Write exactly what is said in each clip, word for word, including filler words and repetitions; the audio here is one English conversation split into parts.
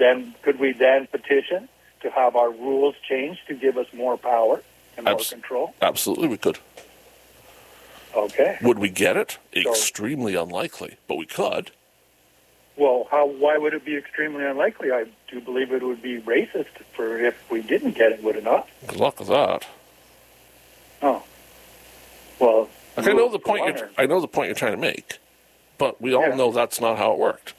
then could we then petition to have our rules changed to give us more power and more Abs- control? Absolutely, we could. Okay. Would we get it? So- Extremely unlikely, but we could. Well, how? Why would it be extremely unlikely? I do believe it would be racist for if we didn't get it, would it not? Good luck with that. Oh. Well, Like, I know the for point. one You're, are- I know the point you're trying to make, but we all Yeah. know that's not how it worked.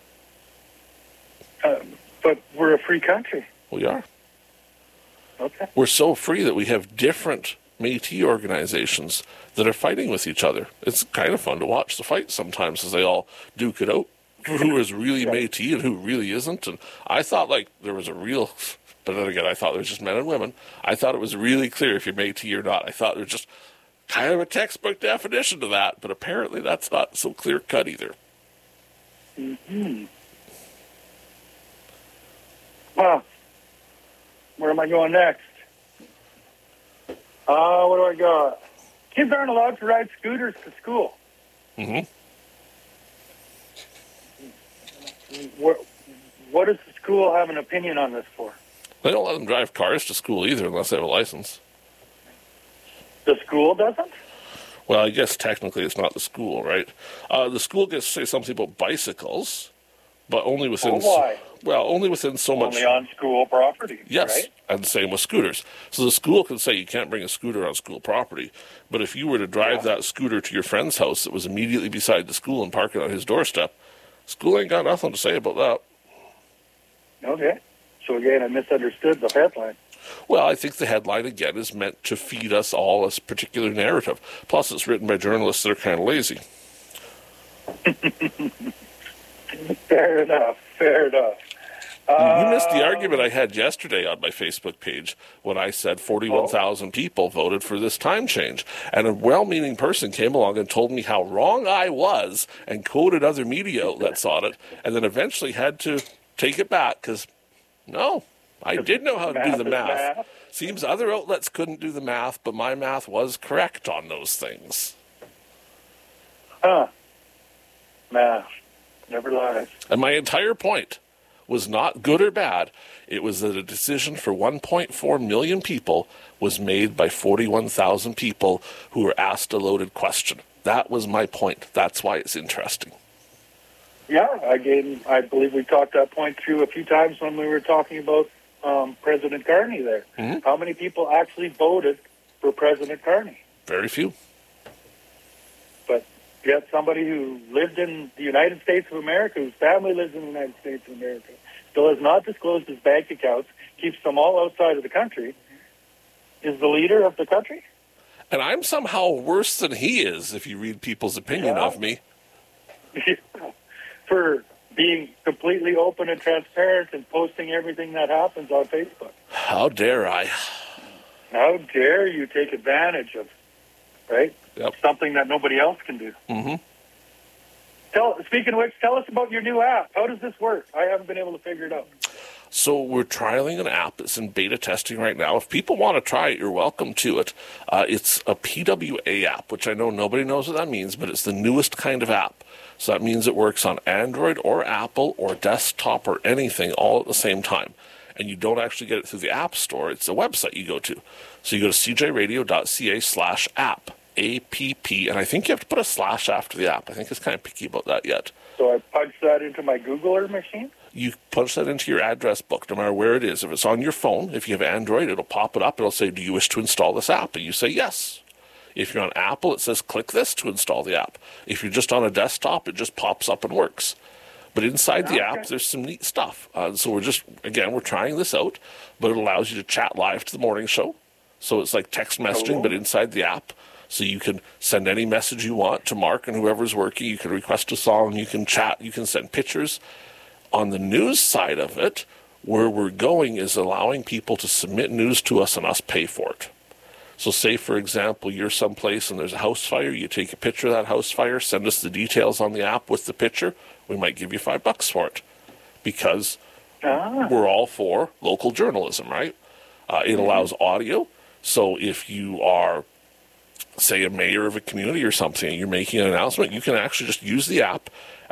Um, but we're a free country. We are. Okay. We're so free that we have different Métis organizations that are fighting with each other. It's kind of fun to watch the fight sometimes as they all duke it out. Who is really Métis and who really isn't. And I thought like there was a real, but then again, I thought it was just men and women. I thought it was really clear if you're Métis or not. I thought there was just kind of a textbook definition to that, but apparently that's not so clear cut either. Hmm. Well, where am I going next? Uh, what do I got? Kids aren't allowed to ride scooters to school. Mm-hmm. What, what does the school have an opinion on this for? They don't let them drive cars to school either unless they have a license. The school doesn't? Well, I guess technically it's not the school, right? Uh, the school gets to say something about bicycles, but only within... Oh, why? Well, only within so much... Only on school property, Yes, right? and same with scooters. So the school can say you can't bring a scooter on school property, but if you were to drive Yeah. that scooter to your friend's house that was immediately beside the school and park it on his doorstep, school ain't got nothing to say about that. Okay. So again, I misunderstood the headline. Well, I think the headline, again, is meant to feed us all a particular narrative. Plus, it's written by journalists that are kind of lazy. Fair enough. Fair enough. You missed the argument I had yesterday on my Facebook page when I said forty-one thousand people voted for this time change. And a well-meaning person came along and told me how wrong I was and quoted other media outlets on it, and then eventually had to take it back because, no, I did know how to do the Math is math. math. Seems other outlets couldn't do the math, but my math was correct on those things. Huh. Math. Never lies. And my entire point was not good or bad. It was that a decision for one point four million people was made by forty-one thousand people who were asked a loaded question. That was my point. That's why it's interesting. Yeah, again, I believe we talked that point through a few times when we were talking about um, President Carney there. Mm-hmm. How many people actually voted for President Carney? Very few. But yet somebody who lived in the United States of America, whose family lives in the United States of America, still has not disclosed his bank accounts, keeps them all outside of the country, is the leader of the country? And I'm somehow worse than he is, if you read people's opinion Yeah. of me. For being completely open and transparent and posting everything that happens on Facebook. How dare I? How dare you take advantage of, right? Yep. Something that nobody else can do. Mm-hmm. Tell, speaking of which, tell us about your new app. How does this work? I haven't been able to figure it out. So we're trialing an app. It's in beta testing right now. If people want to try it, you're welcome to it. Uh, it's a P W A app, which I know nobody knows what that means, but it's the newest kind of app. So that means it works on Android or Apple or desktop or anything all at the same time. And you don't actually get it through the App Store. It's a website you go to. So you go to c j radio dot c a slash app, A P P, and I think you have to put a slash after the app. I think it's kind of picky about that yet. So I punch that into my Googler machine? You punch that into your address book, no matter where it is. If it's on your phone, if you have Android, it'll pop it up. It'll say, do you wish to install this app? And you say yes. If you're on Apple, it says click this to install the app. If you're just on a desktop, it just pops up and works. But inside the Okay. app, there's some neat stuff. Uh, so we're just, again, we're trying this out, but it allows you to chat live to the morning show. So it's like text messaging, Cool. but inside the app. So you can send any message you want to Mark and whoever's working. You can request a song. You can chat. You can send pictures. On the news side of it, where we're going is allowing people to submit news to us and us pay for it. So say, for example, you're someplace and there's a house fire. You take a picture of that house fire, send us the details on the app with the picture. We might give you five bucks for it because Ah. we're all for local journalism, right? Uh, it allows audio. So if you are, say, a mayor of a community or something, and you're making an announcement, you can actually just use the app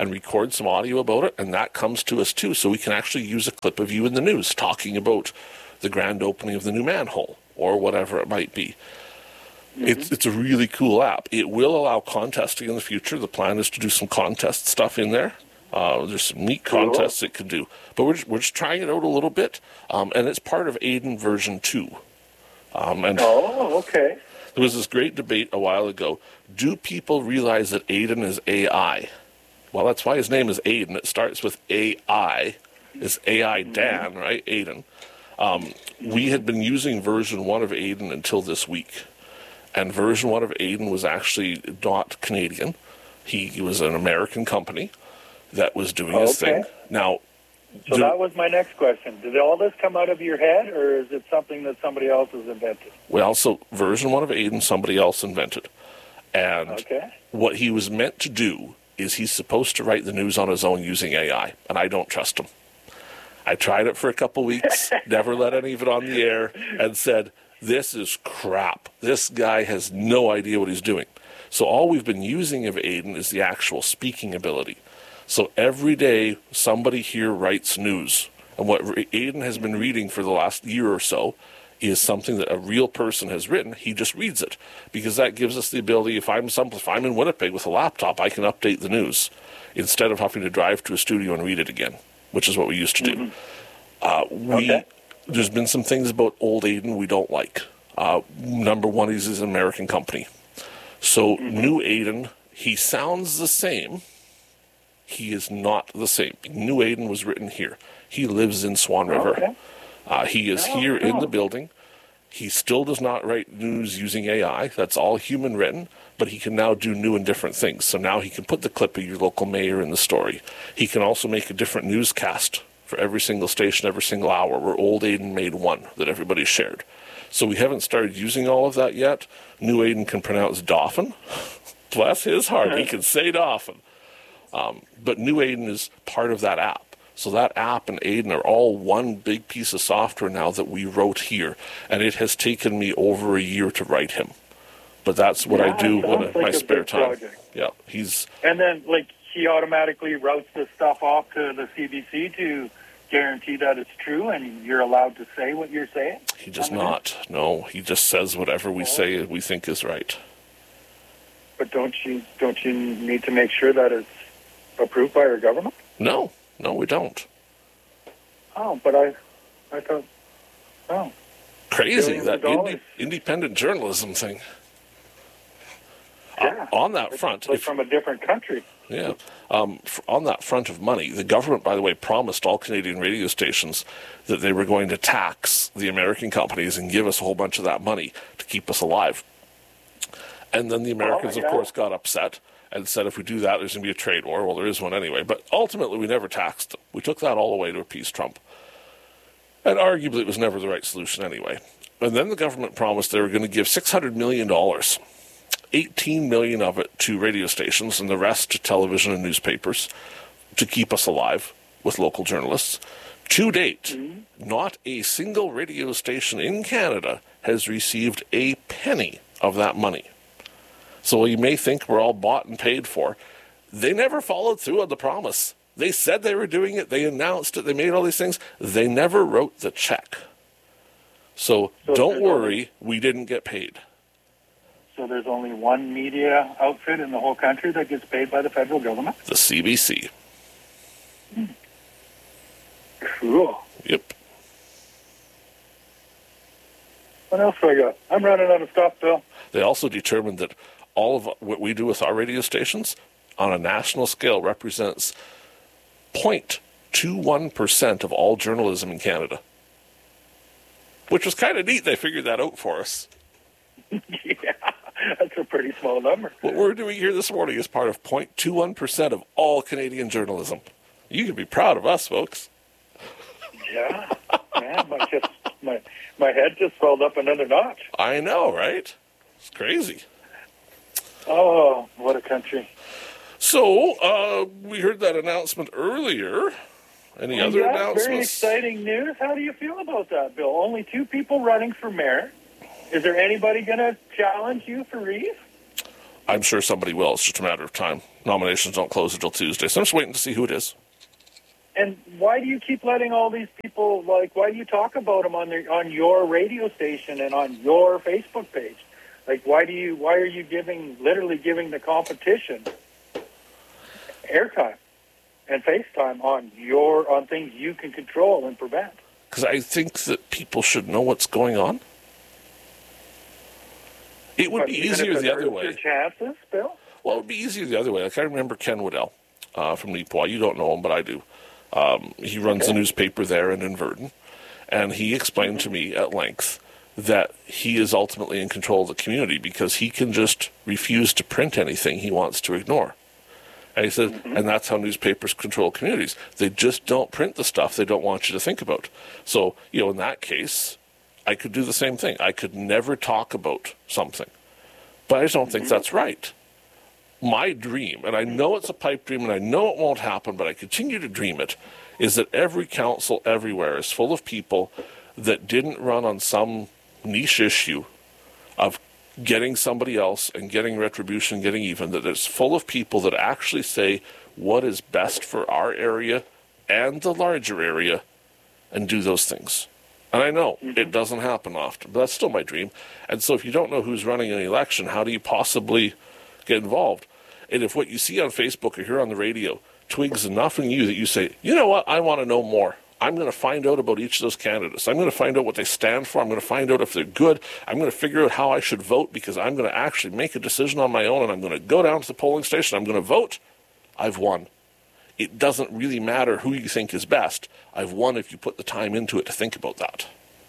and record some audio about it, and that comes to us too. So we can actually use a clip of you in the news talking about the grand opening of the new manhole or whatever it might be. Mm-hmm. It's it's a really cool app. It will allow contesting in the future. The plan is to do some contest stuff in there. Uh, there's some neat contests it can do. But we're just, we're just trying it out a little bit, um, and it's part of Aiden version two. Um, and oh, okay. There was this great debate a while ago. Do people realize that Aiden is A I? Well, that's why his name is Aiden. It starts with A I. It's A I Dan, right? Aiden. Um, we had been using version one of Aiden until this week. And version one of Aiden was actually not Canadian. He, he was an American company that was doing his okay. thing. Now, so do, that was my next question. Did all this come out of your head, or is it something that somebody else has invented? Well, so version one of Aiden, somebody else invented. And okay. what he was meant to do is he's supposed to write the news on his own using A I, and I don't trust him. I tried it for a couple weeks, never let any of it on the air, and said, this is crap. This guy has no idea what he's doing. So all we've been using of Aiden is the actual speaking ability. So every day, somebody here writes news. And what Aiden has been reading for the last year or so is something that a real person has written. He just reads it. Because that gives us the ability, if I'm, some, if I'm in Winnipeg with a laptop, I can update the news instead of having to drive to a studio and read it again, which is what we used to do. Mm-hmm. Uh, we, okay. There's been some things about old Aiden we don't like. Uh, number one is he's an American company. So mm-hmm. new Aiden, he sounds the same. He is not the same. New Aiden was written here. He lives in Swan River. Okay. Uh, he is oh, here cool. in the building. He still does not write news using A I. That's all human written, but he can now do new and different things. So now he can put the clip of your local mayor in the story. He can also make a different newscast for every single station, every single hour, where old Aiden made one that everybody shared. So we haven't started using all of that yet. New Aiden can pronounce Dauphin. Bless his heart, he can say Dauphin. Um, but New Aiden is part of that app. So that app and Aiden are all one big piece of software now that we wrote here. And it has taken me over a year to write him. But that's what yeah, I do when like my spare time. Project. Yeah, he's... And then, like, he automatically routes the stuff off to the C B C to guarantee that it's true, and you're allowed to say what you're saying? He does not. No, he just says whatever we oh. say we think is right. But don't you don't you need to make sure that it's approved by our government? No, no, we don't. Oh, but I, I thought, oh. Crazy, that inde- independent journalism thing. Yeah. Uh, on that front. Like if, from a different country. Yeah. Um, on that front of money, the government, by the way, promised all Canadian radio stations that they were going to tax the American companies and give us a whole bunch of that money to keep us alive. And then the Americans, oh, yeah. of course, got upset and said if we do that, there's going to be a trade war. Well, there is one anyway. But ultimately, we never taxed them. We took that all away to appease Trump. And arguably, it was never the right solution anyway. And then the government promised they were going to give six hundred million dollars, eighteen million dollars of it to radio stations and the rest to television and newspapers to keep us alive with local journalists. To date, mm-hmm. not a single radio station in Canada has received a penny of that money. So you may think we're all bought and paid for. They never followed through on the promise. They said they were doing it. They announced it. They made all these things. They never wrote the check. So, so don't worry, only, we didn't get paid. So there's only one media outfit in the whole country that gets paid by the federal government? The C B C. Hmm. Cool. Yep. What else do I got? I'm running out of stuff, Bill. They also determined that all of what we do with our radio stations on a national scale represents zero point two one percent of all journalism in Canada. Which was kind of neat. They figured that out for us. Yeah, that's a pretty small number. What we're doing here this morning is part of zero point two one percent of all Canadian journalism. You can be proud of us, folks. Yeah, man, my, just, my, my head just swelled up another notch. I know, right? It's crazy. Oh, what a country. So, uh, we heard that announcement earlier. Any well, other yeah, announcements? Very exciting news. How do you feel about that, Bill? Only two people running for mayor. Is there anybody going to challenge you for Reeve? I'm sure somebody will. It's just a matter of time. Nominations don't close until Tuesday, so I'm just waiting to see who it is. And why do you keep letting all these people, like, why do you talk about them on their, on your radio station and on your Facebook page? Like, why do you, why are you giving, literally giving the competition airtime and FaceTime on your, on things you can control and prevent? Because I think that people should know what's going on. It would But be even easier if it the other hurts way. your chances, Bill? Well, it would be easier the other way. Like, I remember Ken Waddell uh, from Neepawa. You don't know him, but I do. Um, he runs Okay. a newspaper there in Inverton, and he explained Mm-hmm. to me at length that he is ultimately in control of the community because he can just refuse to print anything he wants to ignore. And he said, Mm-hmm. and that's how newspapers control communities. They just don't print the stuff they don't want you to think about. So, you know, in that case, I could do the same thing. I could never talk about something. But I just don't think that's right. My dream, and I know it's a pipe dream and I know it won't happen, but I continue to dream it, is that every council everywhere is full of people that didn't run on some niche issue of getting somebody else and getting retribution, getting even, that it's full of people that actually say what is best for our area and the larger area and do those things. And I know Mm-hmm. it doesn't happen often, but that's still my dream. And so if you don't know who's running an election, how do you possibly get involved? And if what you see on Facebook or hear on the radio twigs enough in you that you say, you know what, I want to know more. I'm going to find out about each of those candidates. I'm going to find out what they stand for. I'm going to find out if they're good. I'm going to figure out how I should vote because I'm going to actually make a decision on my own and I'm going to go down to the polling station. I'm going to vote. I've won. It doesn't really matter who you think is best. I've won if you put the time into it to think about that.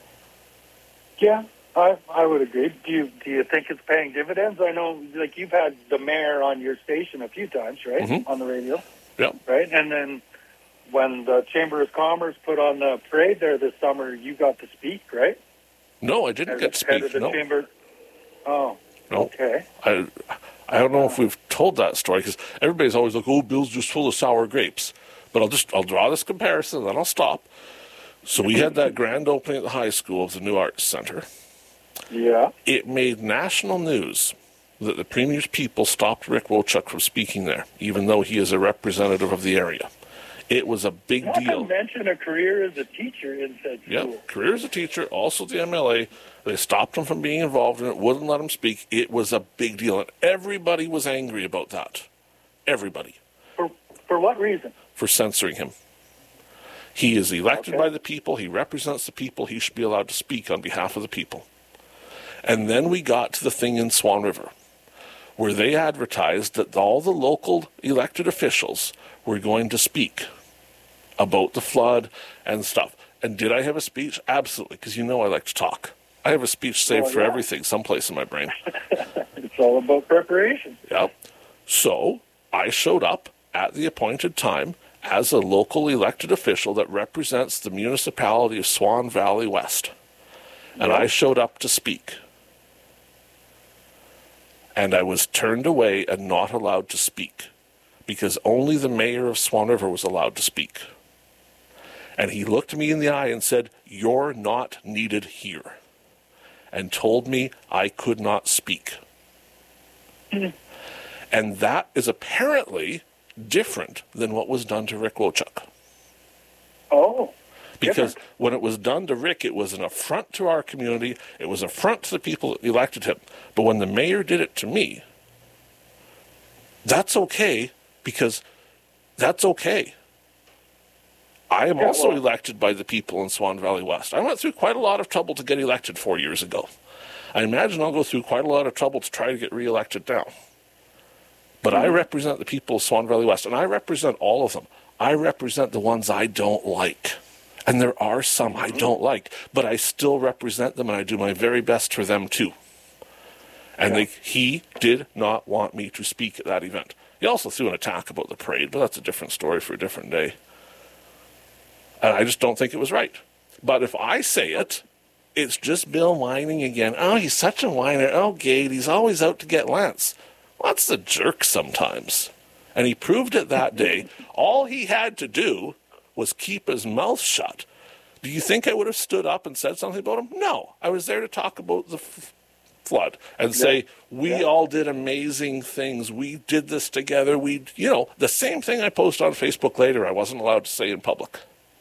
Yeah, I I would agree. Do you do you think it's paying dividends? I know, like, you've had the mayor on your station a few times, right, Mhm. on the radio, Yeah. right? And then when the Chamber of Commerce put on the parade there this summer, you got to speak, right? No, I didn't As get to head of speak. the No. chamber. Oh, No. okay. I, I don't know if we've told that story because everybody's always like, "Oh, Bill's just full of sour grapes." But I'll just I'll draw this comparison, and then I'll stop. So we had that grand opening at the high school of the new arts center. Yeah. It made national news that the Premier's people stopped Rick Wochuk from speaking there, even though he is a representative of the area. It was a big Not to deal. mention a career as a teacher in said Yeah, school. career as a teacher, also the M L A. They stopped him from being involved in it, wouldn't let him speak. It was a big deal, and everybody was angry about that. Everybody. For for what reason? For censoring him. He is elected Okay. by the people. He represents the people. He should be allowed to speak on behalf of the people. And then we got to the thing in Swan River, where they advertised that all the local elected officials were going to speak about the flood and stuff. And did I have a speech? Absolutely, because you know I like to talk. I have a speech saved Oh, for yeah. everything, someplace in my brain. It's all about preparation. Yep. So I showed up at the appointed time as a local elected official that represents the municipality of Swan Valley West. And Yeah. I showed up to speak. And I was turned away and not allowed to speak because only the mayor of Swan River was allowed to speak. And he looked me in the eye and said, "You're not needed here," and told me I could not speak. And that is apparently different than what was done to Rick Wochuk. Oh. Because different. when it was done to Rick, it was an affront to our community. It was an affront to the people that elected him. But when the mayor did it to me, that's okay because that's okay. I am Yeah, also well- elected by the people in Swan Valley West. I went through quite a lot of trouble to get elected four years ago. I imagine I'll go through quite a lot of trouble to try to get reelected now. But I represent the people of Swan Valley West, and I represent all of them. I represent the ones I don't like. And there are some I don't like, but I still represent them, and I do my very best for them too. And Yeah. they, he did not want me to speak at that event. He also threw an attack about the parade, but that's a different story for a different day. And I just don't think it was right. But if I say it, it's just Bill whining again. Oh, he's such a whiner. Oh, Gade, he's always out to get Lance. Well, that's the jerk sometimes. And he proved it that day. All he had to do was keep his mouth shut. Do you think I would have stood up and said something about him? No. I was there to talk about the f- flood and say, Yeah. we Yeah. all did amazing things. We did this together. We, you know, the same thing I post on Facebook later, I wasn't allowed to say in public.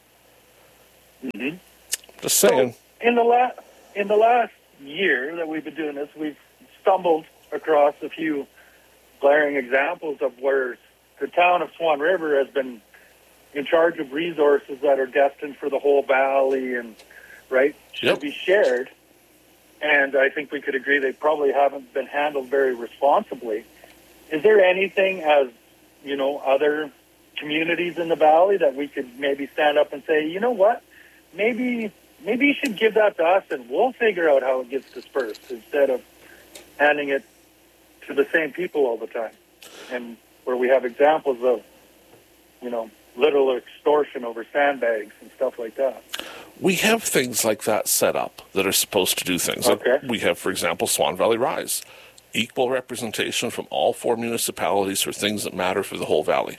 Mm-hmm. Just saying. So in the last in the last year that we've been doing this, we've stumbled across a few glaring examples of where the town of Swan River has been in charge of resources that are destined for the whole valley and right should Yep. be shared. And I think we could agree they probably haven't been handled very responsibly. Is there anything as, you know, other communities in the valley that we could maybe stand up and say, you know what, maybe maybe you should give that to us and we'll figure out how it gets dispersed instead of handing it to the same people all the time? And where we have examples of, you know, literal extortion over sandbags and stuff like that. We have things like that set up that are supposed to do things. Okay. Like we have, for example, Swan Valley Rise. Equal representation from all four municipalities for things that matter for the whole valley.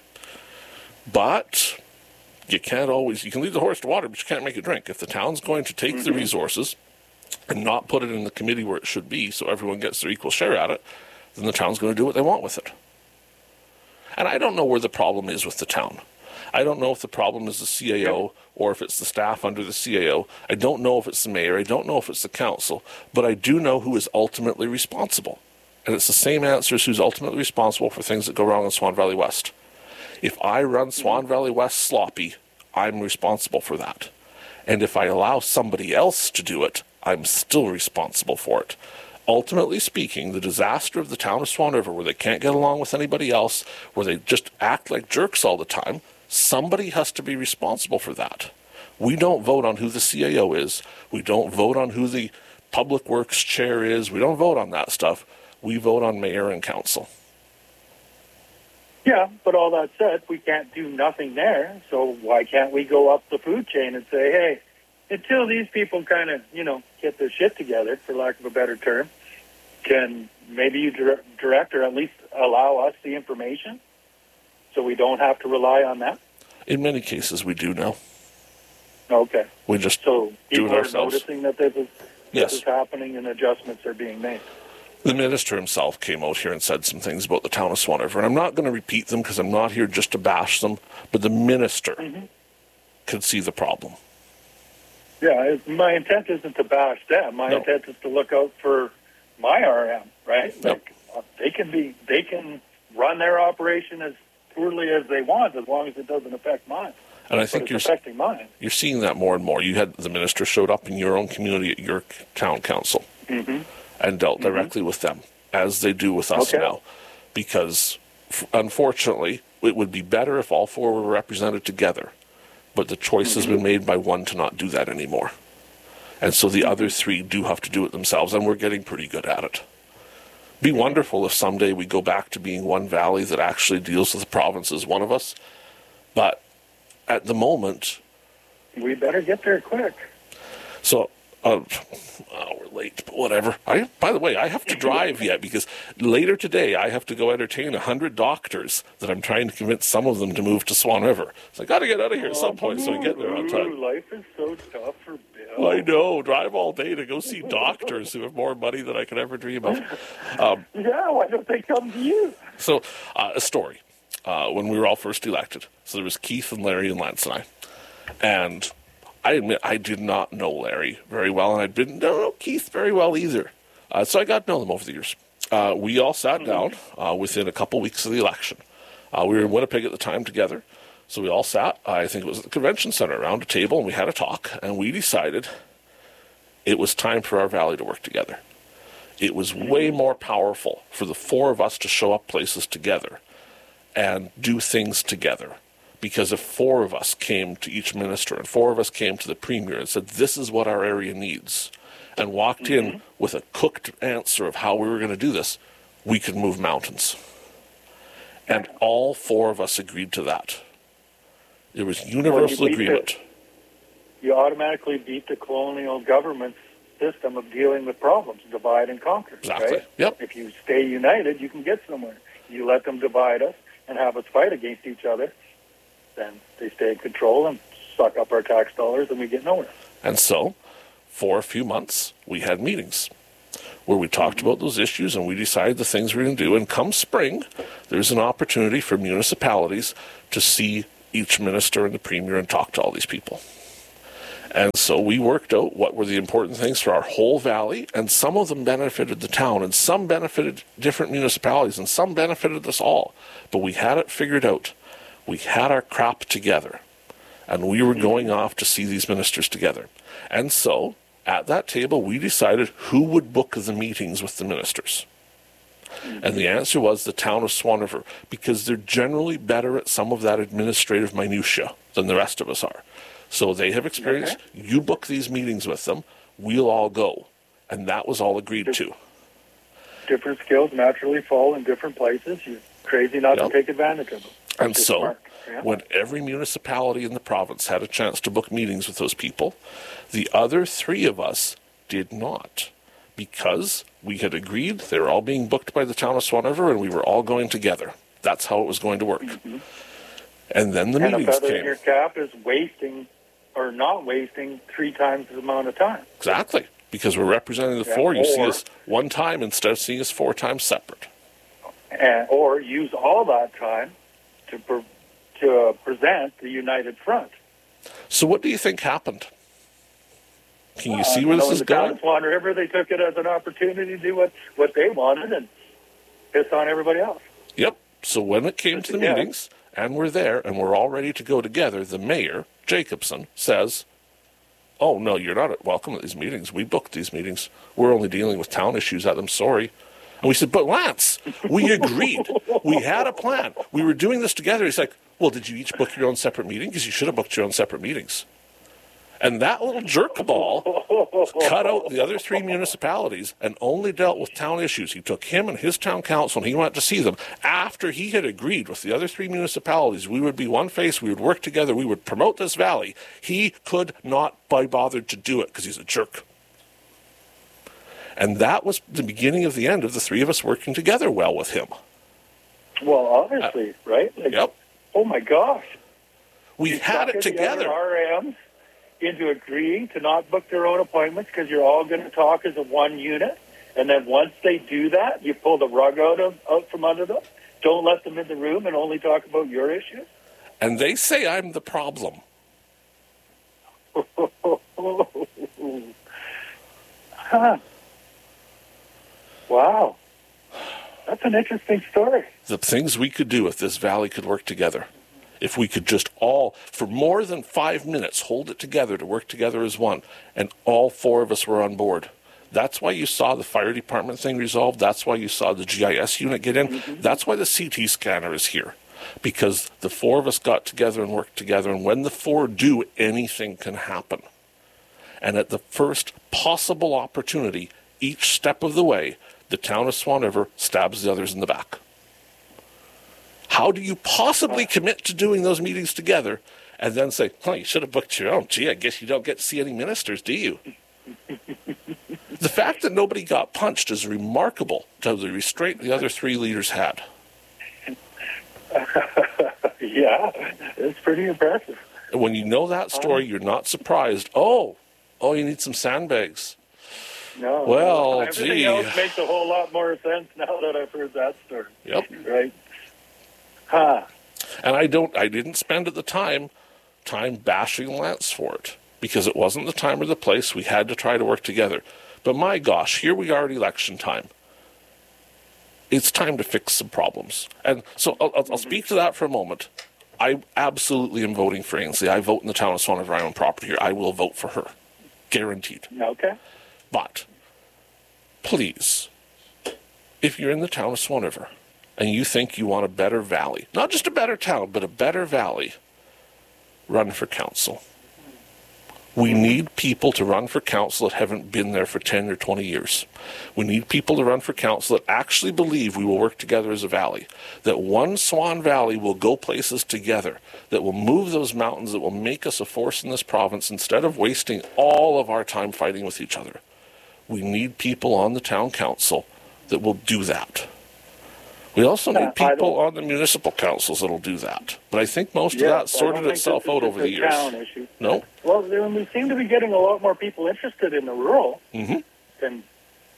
But you can't always, you can lead the horse to water, but you can't make it drink. If the town's going to take mm-hmm. the resources and not put it in the committee where it should be so everyone gets their equal share at it, then the town's going to do what they want with it. And I don't know where the problem is with the town. I don't know if the problem is the C A O or if it's the staff under the C A O. I don't know if it's the mayor. I don't know if it's the council. But I do know who is ultimately responsible. And it's the same answer as who's ultimately responsible for things that go wrong in Swan Valley West. If I run Swan Valley West sloppy, I'm responsible for that. And if I allow somebody else to do it, I'm still responsible for it. Ultimately speaking, the disaster of the town of Swan River, where they can't get along with anybody else, where they just act like jerks all the time, somebody has to be responsible for that. We don't vote on who the C A O is. We don't vote on who the Public Works chair is. We don't vote on that stuff. We vote on mayor and council. Yeah, but all that said, we can't do nothing there. So why can't we go up the food chain and say, hey, until these people kind of, you know, get their shit together, for lack of a better term, can maybe you direct, direct or at least allow us the information so we don't have to rely on that? In many cases, we do now. Okay. We just so do people it are ourselves. noticing that this is, Yes. this is happening and adjustments are being made. The minister himself came out here and said some things about the town of Swan River, and I'm not going to repeat them because I'm not here just to bash them, but the minister mm-hmm. could see the problem. Yeah, it's, my intent isn't to bash them. My no. intent is to look out for my R M, right? Yep. Like, uh, they can be, they can run their operation as poorly as they want, as long as it doesn't affect mine. And I think but you're it's affecting mine. You're seeing that more and more. You had the minister showed up in your own community at your town council mm-hmm. and dealt mm-hmm. directly with them, as they do with us okay. now. Because, f- unfortunately, it would be better if all four were represented together. But the choice mm-hmm. has been made by one to not do that anymore. And so the mm-hmm. other three do have to do it themselves, and we're getting pretty good at it. Be mm-hmm. wonderful if someday we go back to being one valley that actually deals with the province as one of us. But at the moment, we better get there quick. So, uh, oh, we're late, but whatever. I, by the way, I have to drive yet because later today I have to go entertain a hundred doctors that I'm trying to convince some of them to move to Swan River. So I got to get out of here at some point so I get there on time. Life is so tough for Bill. I know. Drive all day to go see doctors who have more money than I could ever dream of. Um, yeah, why don't they come to you? So, uh, a story. Uh, when we were all first elected. So there was Keith and Larry and Lance and I. And I admit I did not know Larry very well, and I didn't know Keith very well either. Uh, so I got to know them over the years. Uh, we all sat mm-hmm. down uh, within a couple weeks of the election. Uh, we were in Winnipeg at the time together. So we all sat, I think it was at the convention center, around a table, and we had a talk, and we decided it was time for our valley to work together. It was mm-hmm. way more powerful for the four of us to show up places together and do things together. Because if four of us came to each minister and four of us came to the premier and said, this is what our area needs, and walked mm-hmm. in with a cooked answer of how we were going to do this, we could move mountains. And all four of us agreed to that. There was universal well, agreement. The, you automatically beat the colonial government's system of dealing with problems, divide and conquer. Exactly. Right? Yep. If you stay united, you can get somewhere. You let them divide us and have us fight against each other, then they stay in control and suck up our tax dollars and we get nowhere. And so, for a few months, we had meetings. where we talked about those issues and we decided the things we're going to do. And come spring, there's an opportunity for municipalities to see each minister and the premier and talk to all these people. And so we worked out what were the important things for our whole valley, and some of them benefited the town, and some benefited different municipalities, and some benefited us all. But we had it figured out. We had our crap together, and we were going off to see these ministers together. And so, at that table, we decided who would book the meetings with the ministers. And the answer was the town of Swan River, because they're generally better at some of that administrative minutia than the rest of us are. So they have experience. Okay. You book these meetings with them, we'll all go. And that was all agreed to. Different skills naturally fall in different places. You're crazy not yep. to take advantage of them. And so, yeah. when every municipality in the province had a chance to book meetings with those people, the other three of us did not. Because we had agreed they were all being booked by the town of Swan River and we were all going together. That's how it was going to work. Mm-hmm. And then the and meetings came. And a feather in your cap is wasting or not wasting three times the amount of time. Exactly. Because we're representing the yeah, four. You or, see us one time instead of seeing us four times separate. And, or use all that time to, pre- to uh, present the United Front. So what do you think happened? Can you uh, see where you know, this is the going? town of Swan River, they took it as an opportunity to do what, what they wanted and piss on everybody else. Yep. So when it came to the yeah. meetings, and we're there, and we're all ready to go together, the mayor, Jacobson, says, oh, no, you're not welcome at these meetings. We booked these meetings. We're only dealing with town issues at them. Sorry. And we said, but Lance, we agreed. We had a plan. We were doing this together. He's like, well, did you each book your own separate meeting? Because you should have booked your own separate meetings. And that little jerkball cut out the other three municipalities and only dealt with town issues. He took him and his town council and he went to see them. After he had agreed with the other three municipalities, we would be one face, we would work together, we would promote this valley. He could not be bothered to do it because he's a jerk. And that was the beginning of the end of the three of us working together well with him. Well, obviously, uh, right? Like, yep. Oh, my gosh. We you had it together. R Ms into agreeing to not book their own appointments because you're all going to talk as a one unit. And then once they do that, you pull the rug out, of, out from under them. Don't let them in the room and only talk about your issues. And they say I'm the problem. Huh. Wow. That's an interesting story. The things we could do if this valley could work together. If we could just all, for more than five minutes, hold it together to work together as one, and all four of us were on board. That's why you saw the fire department thing resolved. That's why you saw the G I S unit get in. Mm-hmm. That's why the C T scanner is here. Because the four of us got together and worked together, and when the four do, anything can happen. And at the first possible opportunity, each step of the way, the town of Swan River stabs the others in the back. How do you possibly commit to doing those meetings together and then say, oh, you should have booked your own. Gee, I guess you don't get to see any ministers, do you? The fact that nobody got punched is remarkable to the restraint the other three leaders had. Yeah, it's pretty impressive. And when you know that story, you're not surprised. Oh, oh, you need some sandbags. No. Well, everything gee. else makes a whole lot more sense now that I've heard that story. Yep. Right. Huh. And I don't, I didn't spend at the time time bashing Lance for it because it wasn't the time or the place. We had to try to work together. But my gosh, here we are at election time. It's time to fix some problems. And so I'll, I'll, I'll speak to that for a moment. I absolutely am voting for Ainsley. I vote in the town of Swan River. I own property here. I will vote for her. Guaranteed. Okay. But please, if you're in the town of Swan River, and you think you want a better valley, not just a better town, but a better valley, run for council. We need people to run for council that haven't been there for ten or twenty years. We need people to run for council that actually believe we will work together as a valley, that one Swan Valley will go places together, that will move those mountains, that will make us a force in this province instead of wasting all of our time fighting with each other. We need people on the town council that will do that. We also need people on the municipal councils that will do that. But I think most yes, of that sorted itself out over the years. Town issue. No? Well, then we seem to be getting a lot more people interested in the rural mm-hmm. than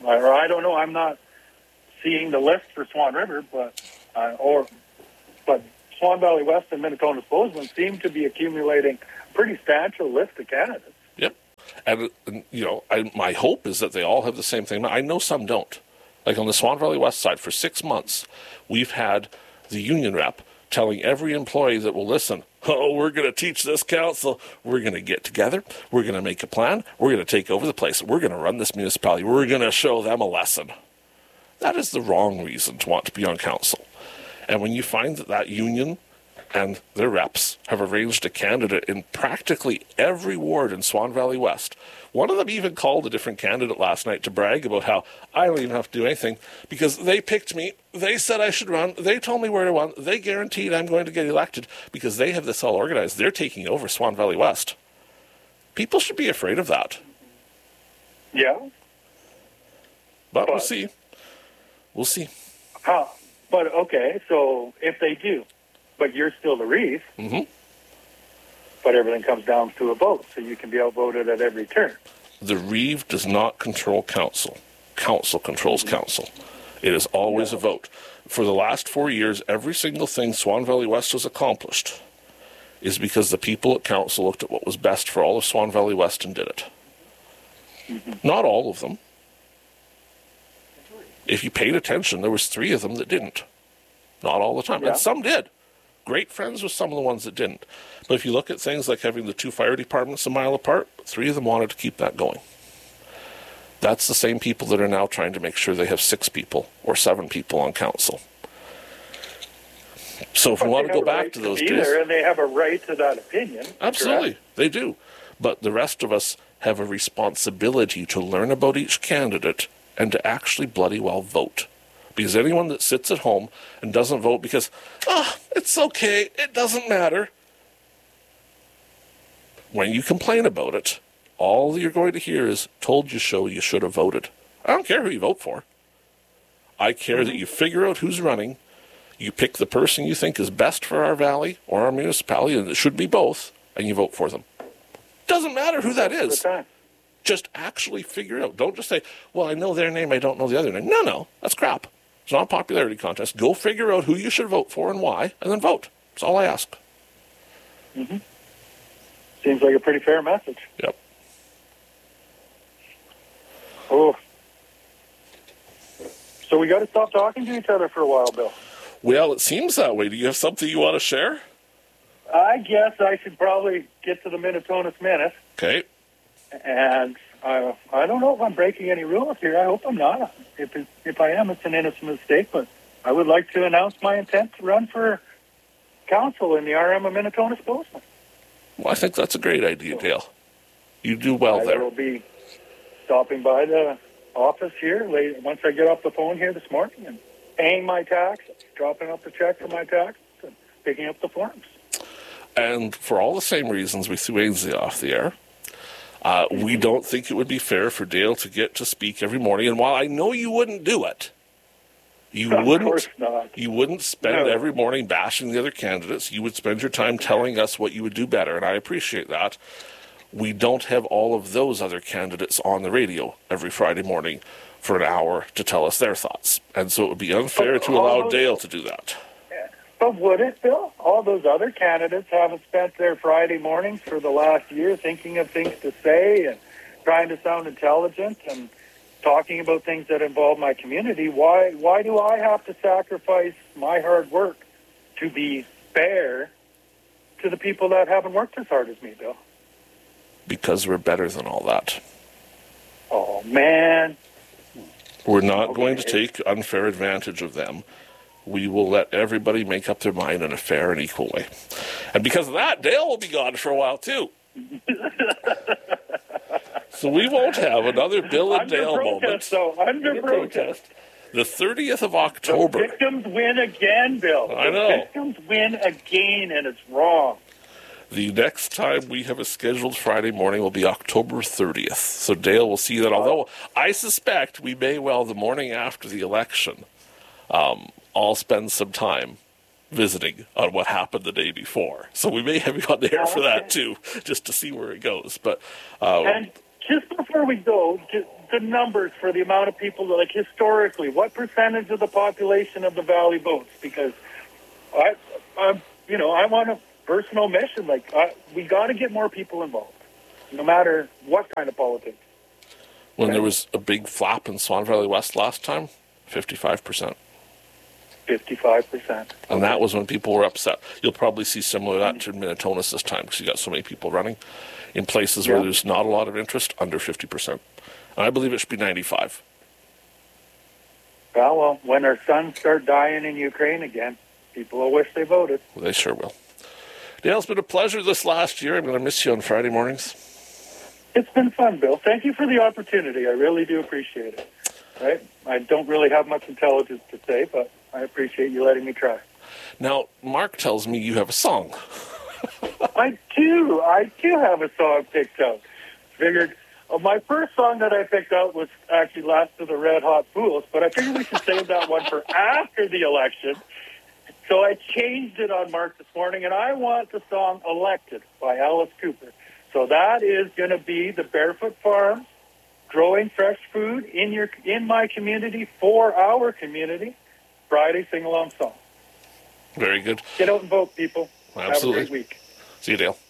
or I don't know. I'm not seeing the list for Swan River, but uh, or but Swan Valley West and Minnetonka's Bozeman seem to be accumulating a pretty substantial list of candidates. Yep. And, and you know, I, my hope is that they all have the same thing. I know some don't. Like on the Swan Valley West side, for six months, we've had the union rep telling every employee that will listen, oh, we're going to teach this council. We're going to get together. We're going to make a plan. We're going to take over the place. We're going to run this municipality. We're going to show them a lesson. That is the wrong reason to want to be on council. And when you find that that union and their reps have arranged a candidate in practically every ward in Swan Valley West, one of them even called a different candidate last night to brag about how I don't even have to do anything because they picked me, they said I should run, they told me where to run, they guaranteed I'm going to get elected because they have this all organized. They're taking over Swan Valley West. People should be afraid of that. Yeah. But, but we'll see. We'll see. Huh. But, okay, so if they do, but you're still the Reeve, mm-hmm. but everything comes down to a vote, so you can be outvoted at every turn. The Reeve does not control council. Council controls mm-hmm. council. It is always yeah. a vote. For the last four years, every single thing Swan Valley West has accomplished is because the people at council looked at what was best for all of Swan Valley West and did it. Mm-hmm. Not all of them. If you paid attention, there was three of them that didn't. Not all the time. Yeah. And some did. Great friends with some of the ones that didn't. But if you look at things like having the two fire departments a mile apart, three of them wanted to keep that going. That's the same people that are now trying to make sure they have six people or seven people on council. So if but we want to go back right to those to days... There, and they have a right to that opinion. Absolutely. Correct? They do. But the rest of us have a responsibility to learn about each candidate and to actually bloody well vote. Because anyone that sits at home and doesn't vote because, oh, it's okay, it doesn't matter. When you complain about it, all you're going to hear is, told you so, you should have voted. I don't care who you vote for. I care mm-hmm. that you figure out who's running, you pick the person you think is best for our valley or our municipality, and it should be both, and you vote for them. Doesn't matter who that is. Just actually figure it out. Don't just say, well, I know their name, I don't know the other name. No, no, that's crap. It's not a popularity contest. Go figure out who you should vote for and why, and then vote. That's all I ask. Mm-hmm. Seems like a pretty fair message. Yep. Oh. So we got to stop talking to each other for a while, Bill. Well, it seems that way. Do you have something you want to share? I guess I should probably get to the Minnetonka's Minute. Okay. And uh, I don't know if I'm breaking any rules here. I hope I'm not. If it, if I am, it's an innocent mistake. But I would like to announce my intent to run for council in the R M of Minnetonka's Bozeman. Well, I think that's a great idea, Dale. You do well I there. I will be stopping by the office here later, once I get off the phone here this morning and paying my taxes, dropping up the check for my taxes, and picking up the forms. And for all the same reasons we threw Ainsley off the air, Uh, we don't think it would be fair for Dale to get to speak every morning. And while I know you wouldn't do it, you of wouldn't course not. you wouldn't spend no. every morning bashing the other candidates. You would spend your time telling us what you would do better, and I appreciate that. We don't have all of those other candidates on the radio every Friday morning for an hour to tell us their thoughts. And so it would be unfair but to allow those, Dale to do that. But would it, Bill? All those other candidates haven't spent their Friday mornings for the last year thinking of things to say and trying to sound intelligent and talking about things that involve my community. Why why do I have to sacrifice my hard work to be fair to the people that haven't worked as hard as me, Bill? Because we're better than all that. Oh, man. We're not okay. going to take unfair advantage of them. We will let everybody make up their mind in a fair and equal way. And because of that, Dale will be gone for a while, too. So we won't have another Bill and under Dale protest, moment. So under, under protest. protest. The thirtieth of October. The victims win again, Bill. I know. The victims win again, and it's wrong. The next time we have a scheduled Friday morning will be October thirtieth. So Dale will see that, although I suspect we may well, the morning after the election, um, all spend some time visiting on what happened the day before. So we may have you on the air for that, too, just to see where it goes. But uh, And just before we go, just, the numbers for the amount of people, that, like historically, what percentage of the population of the Valley votes? Because I, I'm, you know, I'm on a personal mission. Like, I, we got to get more people involved, no matter what kind of politics. When okay. there was a big flap in Swan Valley West last time, fifty-five percent. fifty-five percent. And that was when people were upset. You'll probably see similar to that to Minnetonka this time because you got so many people running in places yeah. where there's not a lot of interest, under fifty percent. And I believe it should be ninety-five. Well, well, when our sons start dying in Ukraine again, people will wish they voted. Well, they sure will. Dale, it's been a pleasure this last year. I'm going to miss you on Friday mornings. It's been fun, Bill. Thank you for the opportunity. I really do appreciate it. Right? I don't really have much intelligence to say, but I appreciate you letting me try. Now, Mark tells me you have a song. I do. I do have a song picked out. Figured uh, my first song that I picked out was actually Last of the Red Hot Fools, but I figured we should save that one for after the election. So I changed it on Mark this morning, and I want the song Elected by Alice Cooper. So that is going to be the Barefoot Farm, growing fresh food in your in my community for our community. Friday sing-along song. Very good. Get out and vote, people. Absolutely. Have a great week. See you, Dale.